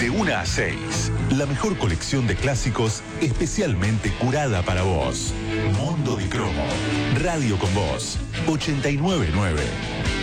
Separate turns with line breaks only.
De 1 a 6, la mejor colección de clásicos especialmente curada para vos. Mundo de Cromo, Radio con Vos, 899.